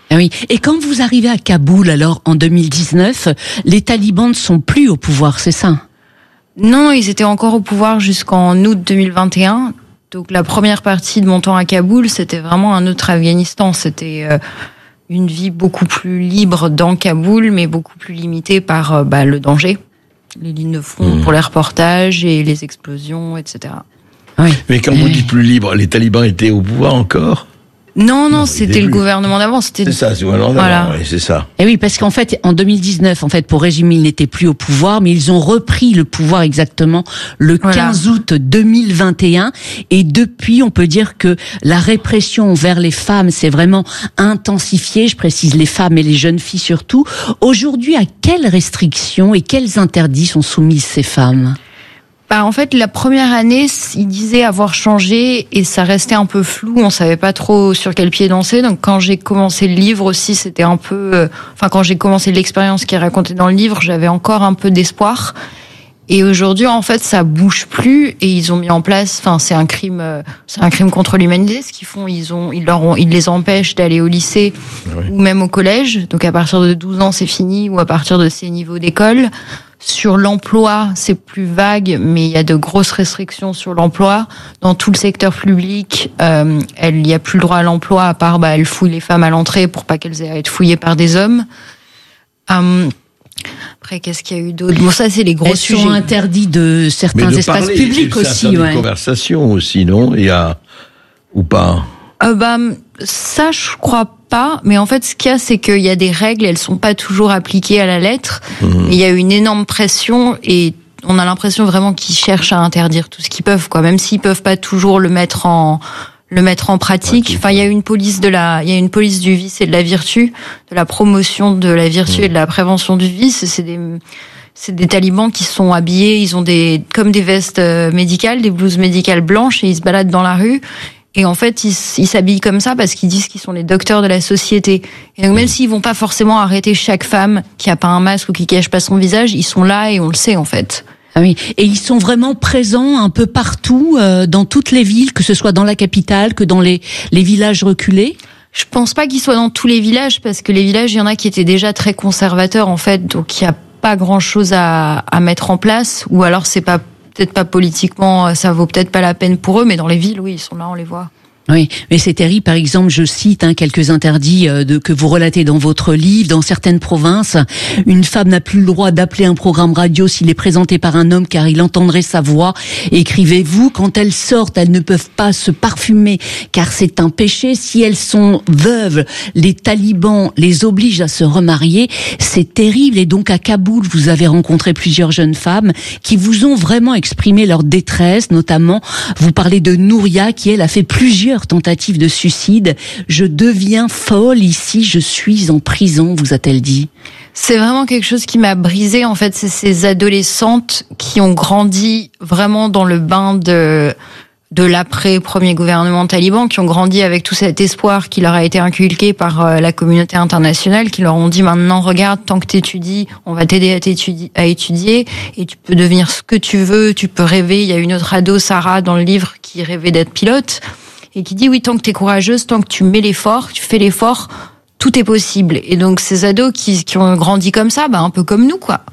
Ah oui. Et quand vous arrivez à Kaboul, alors en 2019, les talibans ne sont plus au pouvoir, c'est ça? Non, ils étaient encore au pouvoir jusqu'en août 2021. Donc la première partie de mon temps à Kaboul, c'était vraiment un autre Afghanistan. C'était une vie beaucoup plus libre dans Kaboul, mais beaucoup plus limitée par le danger, les lignes de front pour les reportages et les explosions, etc. Oui. Mais quand vous dites plus libre, les talibans étaient au pouvoir encore? Non, c'était le gouvernement d'avant. C'est ça, c'est le gouvernement d'avant, oui, c'est ça. Et oui, parce qu'en fait, en 2019, pour résumer, ils n'étaient plus au pouvoir, mais ils ont repris le pouvoir exactement le 15 août 2021. Et depuis, on peut dire que la répression envers les femmes s'est vraiment intensifiée. Je précise les femmes et les jeunes filles surtout. Aujourd'hui, à quelles restrictions et quels interdits sont soumises ces femmes? En fait, la première année, il disait avoir changé et ça restait un peu flou. On savait pas trop sur quel pied danser. Donc, quand j'ai commencé le livre aussi, c'était un peu... quand j'ai commencé l'expérience qui est racontée dans le livre, j'avais encore un peu d'espoir. Et aujourd'hui, en fait, ça bouge plus et ils ont mis en place... c'est un crime contre l'humanité. Ce qu'ils font, ils les empêchent d'aller au lycée ou même au collège. Donc, à partir de 12 ans, c'est fini, ou à partir de ces niveaux d'école. Sur l'emploi, c'est plus vague, mais il y a de grosses restrictions sur l'emploi. Dans tout le secteur public, il n'y a plus le droit à l'emploi, à part, elle fouille les femmes à l'entrée pour pas qu'elles aient à être fouillées par des hommes. Après, qu'est-ce qu'il y a eu d'autre? Bon, ça, c'est les gros sujets. Elles sont interdits de certains espaces publics aussi, ouais. Des conversations aussi, non? Il y a, ou pas? Ça, je crois pas. Mais en fait, ce qu'il y a, c'est qu'il y a des règles, elles sont pas toujours appliquées à la lettre. Il y a une énorme pression et on a l'impression vraiment qu'ils cherchent à interdire tout ce qu'ils peuvent, quoi. Même s'ils peuvent pas toujours le mettre en pratique. Il y a une police du vice et de la vertu, de la promotion de la vertu et de la prévention du vice. C'est des talibans qui sont habillés, ils ont comme des vestes médicales, des blouses médicales blanches et ils se baladent dans la rue. Et en fait, ils s'habillent comme ça parce qu'ils disent qu'ils sont les docteurs de la société. Et donc, même s'ils vont pas forcément arrêter chaque femme qui a pas un masque ou qui cache pas son visage, ils sont là et on le sait, en fait. Ah oui. Et ils sont vraiment présents un peu partout, dans toutes les villes, que ce soit dans la capitale, que dans les villages reculés? Je pense pas qu'ils soient dans tous les villages parce que les villages, il y en a qui étaient déjà très conservateurs, en fait. Donc, il y a pas grand chose à mettre en place, ou alors c'est peut-être pas politiquement, ça vaut peut-être pas la peine pour eux, mais dans les villes, oui, ils sont là, on les voit. Oui, mais c'est terrible. Par exemple, je cite quelques interdits que vous relatez dans votre livre. Dans certaines provinces, une femme n'a plus le droit d'appeler un programme radio s'il est présenté par un homme car il entendrait sa voix. Écrivez-vous, quand elles sortent, elles ne peuvent pas se parfumer car c'est un péché. Si elles sont veuves, les talibans les obligent à se remarier. C'est terrible. Et donc à Kaboul, vous avez rencontré plusieurs jeunes femmes qui vous ont vraiment exprimé leur détresse. Notamment, vous parlez de Nouria qui, elle, a fait plusieurs tentatives de suicide. Je deviens folle ici, je suis en prison, vous a-t-elle dit? C'est vraiment quelque chose qui m'a brisée. En fait, c'est ces adolescentes qui ont grandi vraiment dans le bain de l'après premier gouvernement taliban, qui ont grandi avec tout cet espoir qui leur a été inculqué par la communauté internationale, qui leur ont dit maintenant, regarde, tant que t'étudies, on va t'aider à étudier et tu peux devenir ce que tu veux, tu peux rêver. Il y a une autre ado, Sarah, dans le livre, qui rêvait d'être pilote. Et qui dit, oui, tant que t'es courageuse, tant que tu mets l'effort, tu fais l'effort, tout est possible. Et donc, ces ados qui ont grandi comme ça, un peu comme nous, quoi.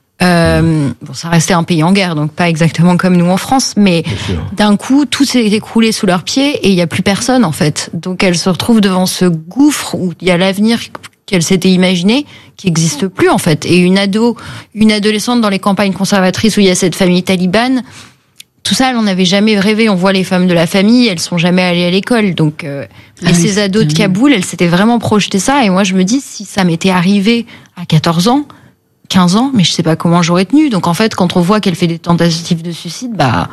Ça restait un pays en guerre, donc pas exactement comme nous en France, mais d'un coup, tout s'est écroulé sous leurs pieds et il n'y a plus personne, en fait. Donc, elles se retrouvent devant ce gouffre où il y a l'avenir qu'elles s'étaient imaginé qui n'existe plus, en fait. Et une adolescente dans les campagnes conservatrices où il y a cette famille talibane, tout ça, on n'avait jamais rêvé. On voit les femmes de la famille, elles sont jamais allées à l'école. Donc, ces ados de Kaboul, elles s'étaient vraiment projetées ça. Et moi, je me dis, si ça m'était arrivé à 14 ans, 15 ans, mais je sais pas comment j'aurais tenu. Donc, en fait, quand on voit qu'elle fait des tentatives de suicide,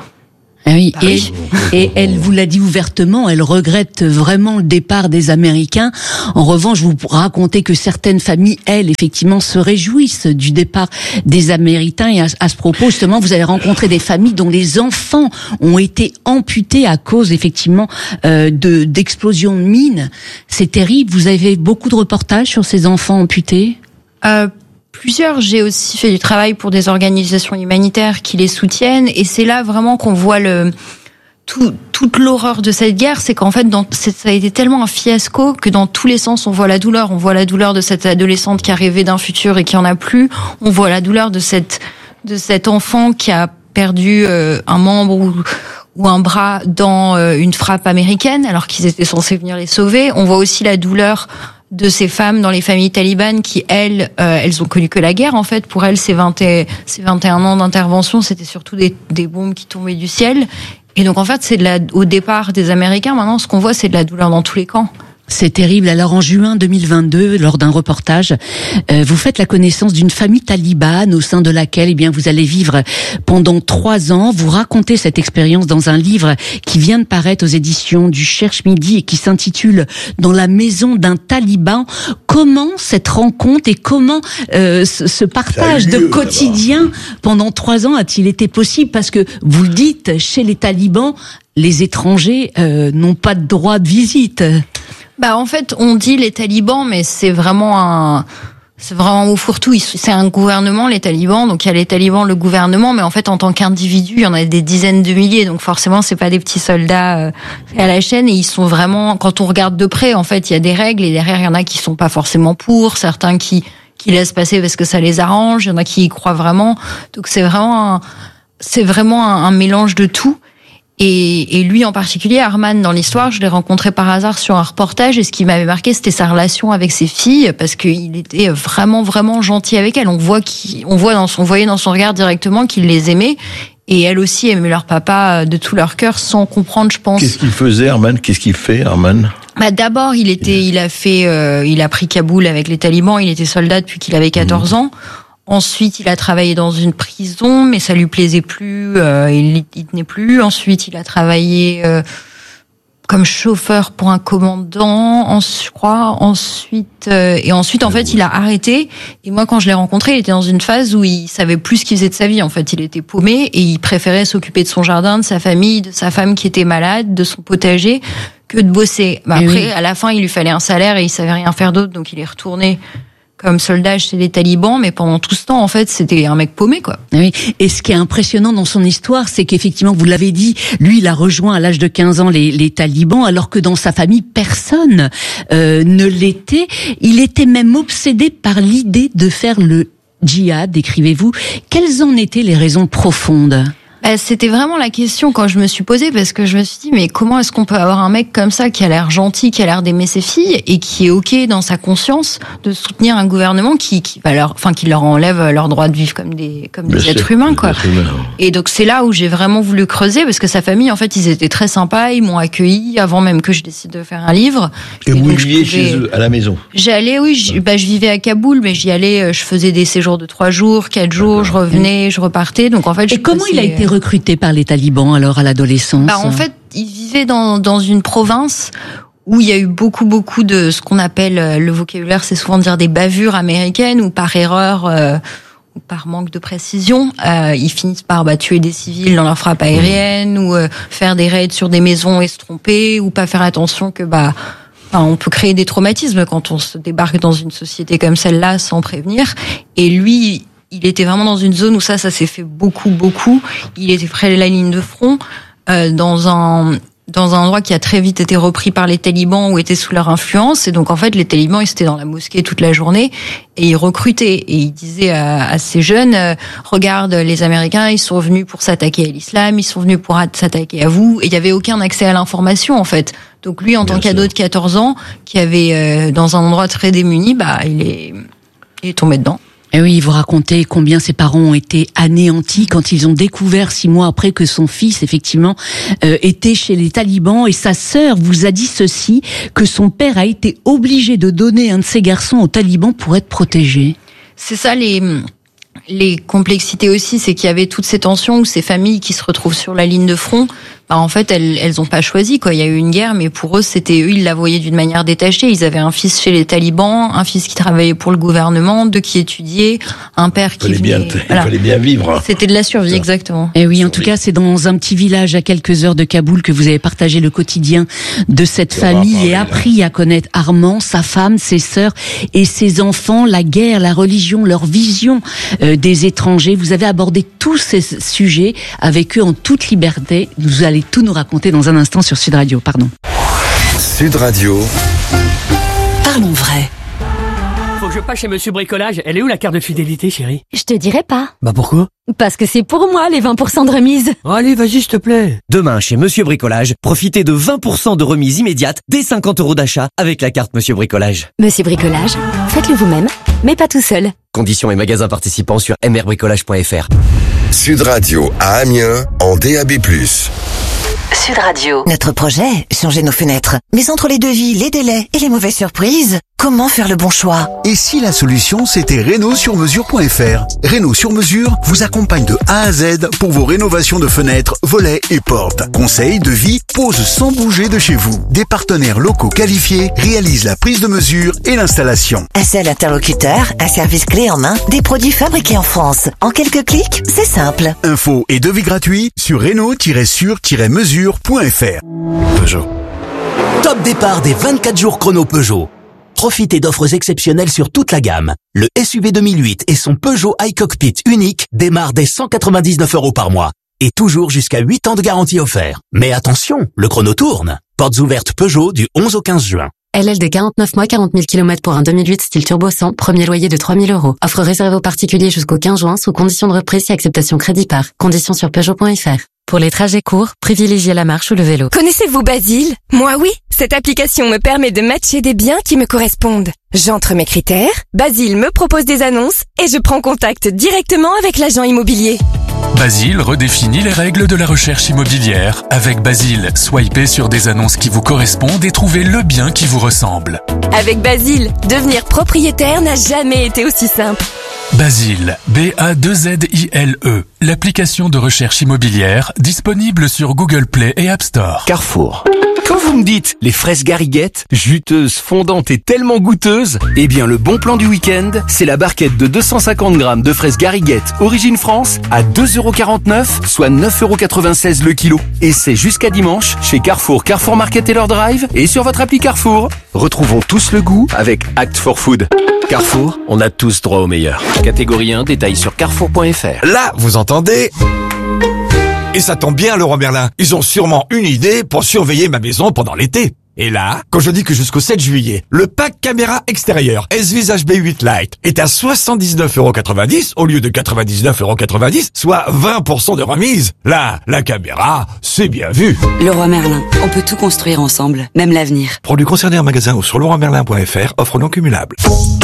et elle vous l'a dit ouvertement, elle regrette vraiment le départ des Américains. En revanche, vous racontez que certaines familles, elles, effectivement, se réjouissent du départ des Américains. Et à ce propos, justement, vous avez rencontré des familles dont les enfants ont été amputés à cause, effectivement, d'explosions de mines. C'est terrible. Vous avez beaucoup de reportages sur ces enfants amputés? Plusieurs. J'ai aussi fait du travail pour des organisations humanitaires qui les soutiennent, et c'est là vraiment qu'on voit toute l'horreur de cette guerre, c'est qu'en fait, ça a été tellement un fiasco que dans tous les sens, on voit la douleur. On voit la douleur de cette adolescente qui a rêvé d'un futur et qui en a plus. On voit la douleur de cet enfant qui a perdu un membre ou un bras dans une frappe américaine, alors qu'ils étaient censés venir les sauver. On voit aussi la douleur de ces femmes dans les familles talibanes qui, elles ont connu que la guerre, en fait. Pour elles, ces 21 ans d'intervention, c'était surtout des bombes qui tombaient du ciel. Et donc, en fait, au départ des Américains, maintenant, ce qu'on voit, c'est de la douleur dans tous les camps. C'est terrible. Alors en juin 2022, lors d'un reportage, vous faites la connaissance d'une famille talibane au sein de laquelle, eh bien, vous allez vivre pendant 3 ans. Vous racontez cette expérience dans un livre qui vient de paraître aux éditions du Cherche Midi et qui s'intitule « Dans la maison d'un taliban ». Comment cette rencontre et comment ce partage de quotidien pendant 3 ans a-t-il été possible? Parce que vous le dites, chez les talibans, les étrangers n'ont pas de droit de visite. En fait, on dit les talibans, mais c'est vraiment au fourre-tout. C'est un gouvernement, les talibans. Donc il y a les talibans, le gouvernement, mais en fait, en tant qu'individu, il y en a des dizaines de milliers. Donc forcément, c'est pas des petits soldats à la chaîne. Et ils sont vraiment, quand on regarde de près, en fait, il y a des règles et derrière, il y en a qui sont pas forcément pour, certains qui laissent passer parce que ça les arrange. Il y en a qui y croient vraiment. Donc c'est vraiment un mélange de tout. Et lui en particulier, Arman, dans l'histoire, je l'ai rencontré par hasard sur un reportage, et ce qui m'avait marqué, c'était sa relation avec ses filles, parce qu'il était vraiment, vraiment gentil avec elles. On voyait dans son regard directement qu'il les aimait, et elles aussi aimaient leur papa de tout leur cœur, sans comprendre, je pense. Qu'est-ce qu'il faisait, Arman? Qu'est-ce qu'il fait, Arman? D'abord, il a pris Kaboul avec les talibans, il était soldat depuis qu'il avait 14 ans. Ensuite, il a travaillé dans une prison, mais ça lui plaisait plus, il tenait plus. Ensuite, il a travaillé comme chauffeur pour un commandant, je crois. Ensuite, en fait, il a arrêté. Et moi, quand je l'ai rencontré, il était dans une phase où il savait plus ce qu'il faisait de sa vie. En fait, il était paumé et il préférait s'occuper de son jardin, de sa famille, de sa femme qui était malade, de son potager, que de bosser. Après, à la fin, il lui fallait un salaire et il savait rien faire d'autre, donc il est retourné comme soldat chez les talibans, mais pendant tout ce temps, en fait, c'était un mec paumé, quoi. Oui. Et ce qui est impressionnant dans son histoire, c'est qu'effectivement, vous l'avez dit, lui, il a rejoint à l'âge de 15 ans les talibans, alors que dans sa famille, personne ne l'était. Il était même obsédé par l'idée de faire le djihad, écrivez-vous. Quelles en étaient les raisons profondes ? C'était vraiment la question quand je me suis posée, parce que je me suis dit, mais comment est-ce qu'on peut avoir un mec comme ça qui a l'air gentil, qui a l'air d'aimer ses filles et qui est ok dans sa conscience de soutenir un gouvernement qui leur enlève leur droit de vivre comme des êtres humains, quoi. Et donc c'est là où j'ai vraiment voulu creuser, parce que sa famille, en fait, ils étaient très sympas, ils m'ont accueilli avant même que je décide de faire un livre. Et vous viviez chez eux, à la maison? J'allais, oui, je vivais à Kaboul, mais j'y allais, je faisais des séjours de 3 jours, 4 jours, je revenais, je repartais. Donc en fait, comment il a été recruté par les talibans alors à l'adolescence? En fait, il vivait dans une province où il y a eu beaucoup de ce qu'on appelle, le vocabulaire, c'est souvent de dire des bavures américaines, ou par erreur ou par manque de précision, ils finissent par tuer des civils dans leur frappe aérienne, ou faire des raids sur des maisons et se tromper, ou pas faire attention que on peut créer des traumatismes quand on se débarque dans une société comme celle-là sans prévenir. Et lui, il était vraiment dans une zone où ça s'est fait beaucoup. Il était près de la ligne de front, dans un endroit qui a très vite été repris par les talibans, ou était sous leur influence. Et donc, en fait, les talibans, ils étaient dans la mosquée toute la journée et ils recrutaient. Et ils disaient à ces jeunes, regarde, les Américains, ils sont venus pour s'attaquer à l'islam, ils sont venus pour s'attaquer à vous. Et il y avait aucun accès à l'information, en fait. Donc lui, en tant qu'ado de 14 ans, qui avait dans un endroit très démuni, il est tombé dedans. Et oui, vous racontez combien ses parents ont été anéantis quand ils ont découvert 6 mois après que son fils, effectivement, était chez les talibans. Et sa sœur vous a dit ceci, que son père a été obligé de donner un de ses garçons aux talibans pour être protégé. C'est ça les complexités aussi, c'est qu'il y avait toutes ces tensions où ces familles qui se retrouvent sur la ligne de front, en fait, elles ont pas choisi, quoi. Il y a eu une guerre, mais pour eux, ils la voyaient d'une manière détachée. Ils avaient un fils chez les talibans, un fils qui travaillait pour le gouvernement, 2 qui étudiaient, un père qui venait. Il fallait bien vivre. C'était de la survie, exactement. Et oui, en tout cas, c'est dans un petit village à quelques heures de Kaboul que vous avez partagé le quotidien de cette famille et appris à connaître Arman, sa femme, ses sœurs et ses enfants, la guerre, la religion, leur vision des étrangers. Vous avez abordé tous ces sujets avec eux en toute liberté. Nous allons allez tout nous raconter dans un instant sur Sud Radio. Pardon. Sud Radio. Parlons vrai. Faut que je passe chez Monsieur Bricolage. Elle est où la carte de fidélité, chérie? Je te dirai pas. Bah pourquoi? Parce que c'est pour moi les 20% de remise. Oh, allez, vas-y, s'il te plaît. Demain, chez Monsieur Bricolage, profitez de 20% de remise immédiate dès 50 € d'achat avec la carte Monsieur Bricolage. Monsieur Bricolage, faites-le vous-même, mais pas tout seul. Conditions et magasins participants sur mrbricolage.fr. Sud Radio à Amiens en DAB+. Sud Radio. Notre projet, changer nos fenêtres. Mais entre les devis, les délais et les mauvaises surprises, comment faire le bon choix? Et si la solution c'était Renault-sur-mesure.fr? Renault sur mesure vous accompagne de A à Z pour vos rénovations de fenêtres, volets et portes. Conseils, devis, pose sans bouger de chez vous. Des partenaires locaux qualifiés réalisent la prise de mesure et l'installation. Un seul interlocuteur, un service clé en main, des produits fabriqués en France. En quelques clics, c'est simple. Infos et devis gratuits sur Renault-sur-mesure.fr. Peugeot. Top départ des 24 jours chrono Peugeot. Profitez d'offres exceptionnelles sur toute la gamme. Le SUV 2008 et son Peugeot iCockpit unique démarrent dès 199 € par mois. Et toujours jusqu'à 8 ans de garantie offert. Mais attention, le chrono tourne. Portes ouvertes Peugeot du 11 au 15 juin. LL de 49 mois, 40 000 km pour un 2008 style turbo 100, premier loyer de 3 000 €. Offre réservée aux particuliers jusqu'au 15 juin sous condition de reprise et acceptation crédit par. Conditions sur Peugeot.fr. Pour les trajets courts, privilégiez la marche ou le vélo. Connaissez-vous Basile? Moi oui. Cette application me permet de matcher des biens qui me correspondent. J'entre mes critères, Basile me propose des annonces et je prends contact directement avec l'agent immobilier. Basile redéfinit les règles de la recherche immobilière. Avec Basile, swipez sur des annonces qui vous correspondent et trouvez le bien qui vous ressemble. Avec Basile, devenir propriétaire n'a jamais été aussi simple. Basile, B-A-2-Z-I-L-E, l'application de recherche immobilière disponible sur Google Play et App Store. Carrefour. Quand vous me dites les fraises Gariguette, juteuses, fondantes et tellement goûteuses, eh bien le bon plan du week-end, c'est la barquette de 250 grammes de fraises Gariguette Origine France à 2,49 €, soit 9,96 € le kilo. Et c'est jusqu'à dimanche chez Carrefour, Carrefour Market Taylor Drive et sur votre appli Carrefour. Retrouvons tous le goût avec Act for Food. Carrefour, on a tous droit au meilleur. Catégorie 1, détail sur carrefour.fr. Là, vous entendez ? Et ça tombe bien, Leroy Merlin. Ils ont sûrement une idée pour surveiller ma maison pendant l'été. Et là, quand je dis que jusqu'au 7 juillet, le pack caméra extérieure S-Visage B8 Lite est à 79,90 € au lieu de 99,90 €, soit 20% de remise. Là, la caméra, c'est bien vu. Leroy Merlin, on peut tout construire ensemble, même l'avenir. Produits concernés en magasin ou sur leroymerlin.fr, offre non cumulable.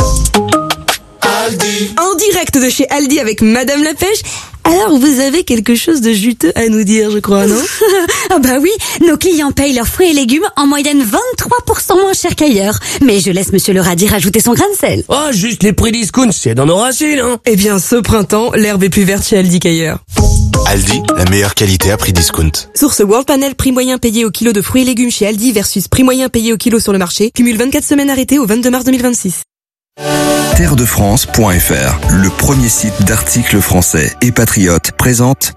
Aldi. En direct de chez Aldi avec Madame la Pêche. Alors, vous avez quelque chose de juteux à nous dire, je crois, non? Ah bah oui, nos clients payent leurs fruits et légumes en moyenne 23% moins cher qu'ailleurs. Mais je laisse Monsieur le radis rajouter son grain de sel. Oh, juste les prix discount, c'est dans nos racines, hein. Eh bien, ce printemps, l'herbe est plus verte chez Aldi qu'ailleurs. Aldi, la meilleure qualité à prix discount. Source World Panel, prix moyen payé au kilo de fruits et légumes chez Aldi versus prix moyen payé au kilo sur le marché. Cumule 24 semaines arrêtées au 22 mars 2026. Terredefrance.fr, le premier site d'articles français et patriotes, présente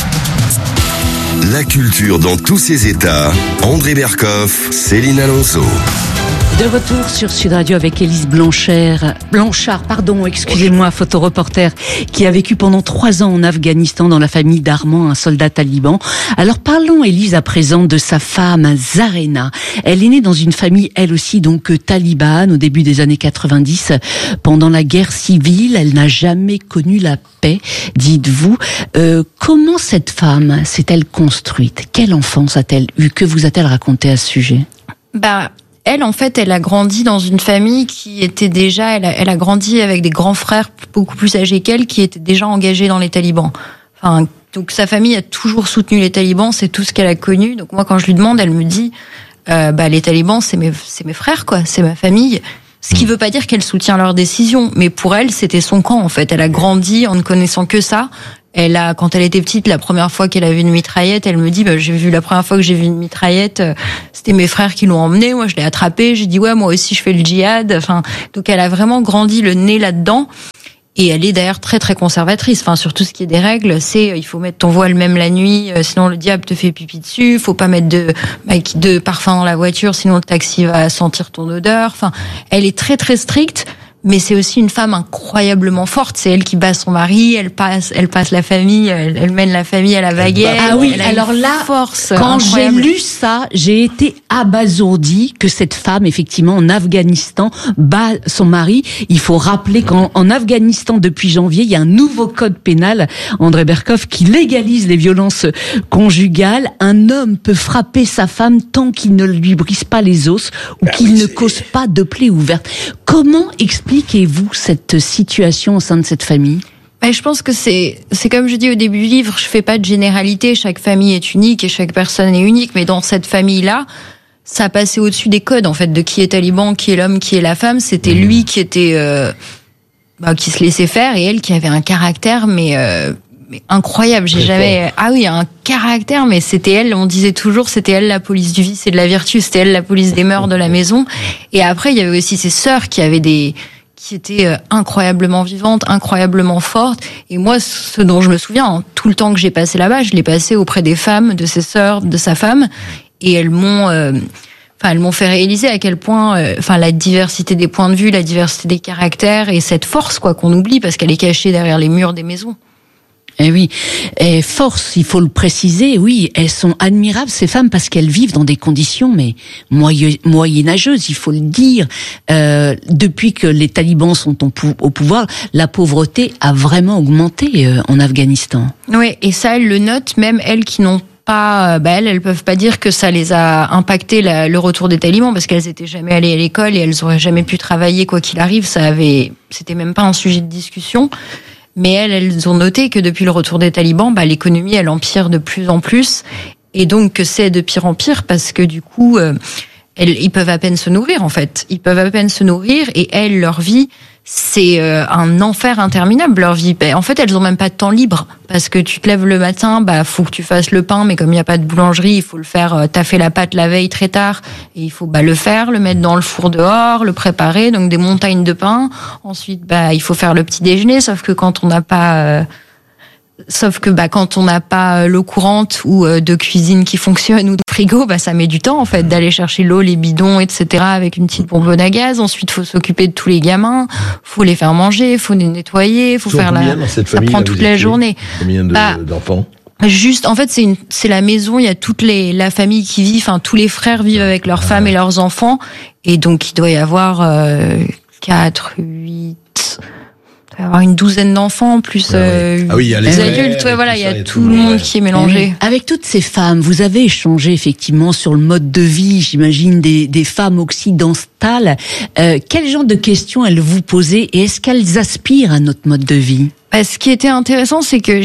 la culture dans tous ses états. André Berkoff, Céline Alonso. De retour sur Sud Radio avec Élise Blanchard, excusez-moi, photoreporter, qui a vécu pendant 3 ans en Afghanistan dans la famille d'Armand, un soldat taliban. Alors parlons, Élise, à présent de sa femme, Zarena. Elle est née dans une famille, elle aussi, donc talibane, au début des années 90. Pendant la guerre civile, elle n'a jamais connu la paix, dites-vous. Comment cette femme s'est-elle construite? Quelle enfance a-t-elle eue? Que vous a-t-elle raconté à ce sujet? Elle, en fait, elle a grandi dans une famille qui était déjà, elle a grandi avec des grands frères beaucoup plus âgés qu'elle qui étaient déjà engagés dans les talibans. Enfin, donc sa famille a toujours soutenu les talibans, c'est tout ce qu'elle a connu. Donc moi, quand je lui demande, elle me dit, les talibans, c'est mes frères, quoi, c'est ma famille. Ce qui veut pas dire qu'elle soutient leurs décisions, mais pour elle, c'était son camp, en fait. Elle a grandi en ne connaissant que ça. Quand elle était petite, la première fois qu'elle a vu une mitraillette, elle me dit, la première fois que j'ai vu une mitraillette, c'était mes frères qui l'ont emmenée, moi je l'ai attrapée, j'ai dit ouais, moi aussi je fais le djihad. Enfin, donc elle a vraiment grandi le nez là-dedans. Et elle est d'ailleurs très très conservatrice. Enfin, sur tout ce qui est des règles, c'est il faut mettre ton voile même la nuit, sinon le diable te fait pipi dessus. Faut pas mettre de parfum dans la voiture, sinon le taxi va sentir ton odeur. Enfin, elle est très très stricte. Mais c'est aussi une femme incroyablement forte. C'est elle qui bat son mari, elle passe la famille, elle mène la famille à la baguette. Ah oui, elle a alors une là, force quand j'ai incroyable. lu ça, j'ai été abasourdie que cette femme, effectivement, en Afghanistan, bat son mari. Il faut rappeler qu'en Afghanistan, depuis janvier, il y a un nouveau code pénal, André Berkoff, qui légalise les violences conjugales. Un homme peut frapper sa femme tant qu'il ne lui brise pas les os ou qu'il ne cause pas de plaie ouverte. Comment expliquez-vous cette situation au sein de cette famille ? Je pense que c'est comme je dis au début du livre, je fais pas de généralité, chaque famille est unique et chaque personne est unique, mais dans cette famille-là, ça passait au-dessus des codes, en fait, de qui est taliban, qui est l'homme, qui est la femme. C'était lui qui était, qui se laissait faire et elle qui avait un caractère, mais incroyable. J'ai jamais, un caractère, mais c'était elle, on disait toujours, c'était elle la police du vice et de la vertu, c'était elle la police des mœurs de la maison. Et après, il y avait aussi ses sœurs qui étaient incroyablement vivantes, incroyablement fortes. Et moi, ce dont je me souviens, tout le temps que j'ai passé là-bas, je l'ai passé auprès des femmes, de ses sœurs, de sa femme, et elles m'ont fait réaliser à quel point, la diversité des points de vue, la diversité des caractères et cette force, qu'on oublie parce qu'elle est cachée derrière les murs des maisons. Eh oui, et force, il faut le préciser, oui, elles sont admirables ces femmes parce qu'elles vivent dans des conditions mais moyenâgeuses, il faut le dire. Depuis que les talibans sont au pouvoir, la pauvreté a vraiment augmenté en Afghanistan. Oui, et ça, elles le notent, même elles qui n'ont pas, elles peuvent pas dire que ça les a impacté le retour des talibans parce qu'elles étaient jamais allées à l'école et elles auraient jamais pu travailler quoi qu'il arrive. C'était même pas un sujet de discussion. Mais elles ont noté que depuis le retour des talibans, l'économie, elle empire de plus en plus. Et donc, que c'est de pire en pire parce que du coup, ils peuvent à peine se nourrir, en fait. Ils peuvent à peine se nourrir et elles, leur vie, c'est un enfer interminable, leur vie. En fait, elles ont même pas de temps libre parce que tu te lèves le matin, faut que tu fasses le pain, mais comme il n'y a pas de boulangerie, il faut le faire, t'as fait la pâte la veille très tard et il faut le faire, le mettre dans le four dehors, le préparer, donc des montagnes de pain. Ensuite, il faut faire le petit déjeuner, sauf que quand on n'a pas l'eau courante ou de cuisine qui fonctionne ou de frigo, ça met du temps en fait d'aller chercher l'eau, les bidons, etc. avec une petite bonbonne à gaz. Ensuite, faut s'occuper de tous les gamins, faut les faire manger, faut les nettoyer, faut faire ça prend toute la journée. Combien d'enfants ? Juste, en fait, c'est la maison. Il y a la famille qui vit. Tous les frères vivent avec leurs femmes et leurs enfants, et donc il doit y avoir 4, 8. Il va y avoir une douzaine d'enfants, plus il y a les adultes. Il y a tout le monde qui est mélangé. Avec toutes ces femmes, vous avez échangé effectivement sur le mode de vie, j'imagine, des femmes occidentales. Quel genre de questions elles vous posaient et est-ce qu'elles aspirent à notre mode de vie ? Ce qui était intéressant, c'est que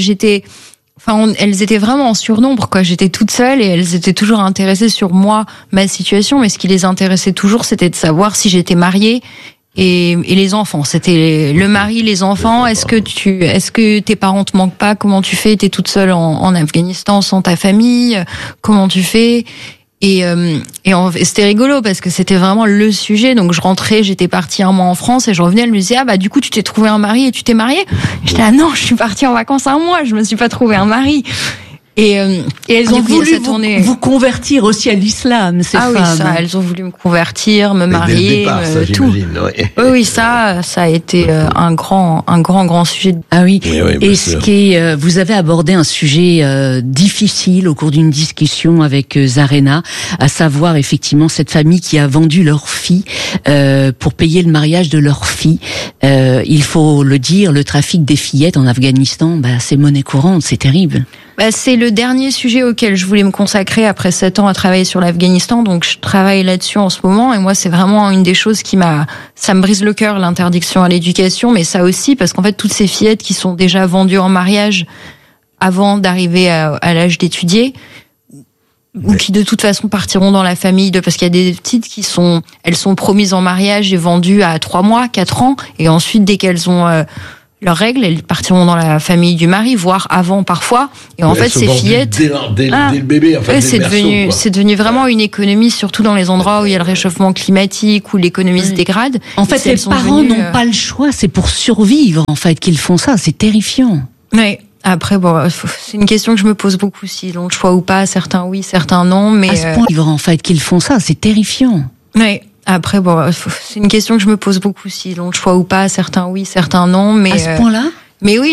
elles étaient vraiment en surnombre, J'étais toute seule et elles étaient toujours intéressées sur moi, ma situation. Mais ce qui les intéressait toujours, c'était de savoir si j'étais mariée. Et les enfants, c'était le mari, les enfants. Est-ce que tes parents te manquent pas? Comment tu fais? T'es toute seule en Afghanistan sans ta famille. Comment tu fais? Et c'était rigolo parce que c'était vraiment le sujet. Donc je rentrais, j'étais partie un mois en France et je revenais, elle me disait du coup tu t'es trouvé un mari et tu t'es mariée? J'étais là non, je suis partie en vacances un mois, je me suis pas trouvé un mari. Et elles ont voulu vous convertir aussi à l'islam, ces femmes. Oui, ça, elles ont voulu me convertir, me marier, tout. Oui, ça a été un grand sujet. Ah oui. Vous avez abordé un sujet difficile au cours d'une discussion avec Zarena, à savoir effectivement cette famille qui a vendu leur fille pour payer le mariage de leur fille. Il faut le dire, le trafic des fillettes en Afghanistan, c'est monnaie courante, c'est terrible. C'est le dernier sujet auquel je voulais me consacrer après 7 ans à travailler sur l'Afghanistan, donc je travaille là-dessus en ce moment, et moi c'est vraiment une des choses ça me brise le cœur, l'interdiction à l'éducation, mais ça aussi parce qu'en fait toutes ces fillettes qui sont déjà vendues en mariage avant d'arriver à l'âge d'étudier, ou qui de toute façon partiront dans la famille parce qu'il y a des petites elles sont promises en mariage et vendues à 3 mois, 4 ans, et ensuite dès qu'elles ont leurs règles, elles partiront dans la famille du mari, voire avant parfois. Et en fait, ces fillettes, dès le bébé, c'est devenu vraiment une économie, surtout dans les endroits où il y a le réchauffement climatique, où l'économie se dégrade. En fait, les parents n'ont pas le choix, c'est pour survivre en fait qu'ils font ça. C'est terrifiant. Oui. Après, c'est une question que je me pose beaucoup, s'ils ont le choix ou pas. Certains oui, certains non, mais à ce point, en fait, qu'ils font ça, c'est terrifiant. Oui. Après, bon, c'est une question que je me pose beaucoup, si long choix ou pas, certains oui, certains non, mais à ce point-là. Mais oui.